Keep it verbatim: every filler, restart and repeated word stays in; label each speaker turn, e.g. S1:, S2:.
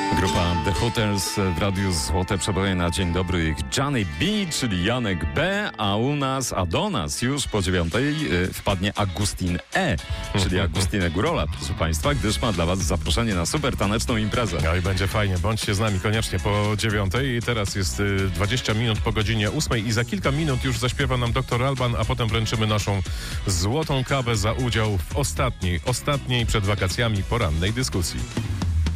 S1: Grupa The Hooters w Radiu Złote Przeboje na dzień dobry. Johnny B, czyli Janek B, a u nas, a do nas już po dziewiątej y, wpadnie Agustin E, czyli Agustinę Górola, proszę Państwa, gdyż ma dla Was zaproszenie na super taneczną imprezę.
S2: No i będzie fajnie. Bądźcie z nami koniecznie po dziewiątej. I teraz jest y, dwadzieścia minut po godzinie ósmej i za kilka minut już zaśpiewa nam doktor Alban, a potem wręczymy naszą złotą kawę za udział w ostatniej, ostatniej przed wakacjami porannej dyskusji.